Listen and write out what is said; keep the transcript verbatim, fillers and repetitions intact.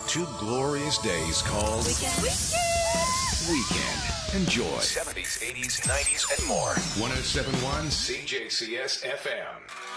two glorious days called Weekend. Weekend. Weekend. Enjoy. seventies, eighties, nineties, and more. one oh seven point one C J C S F M.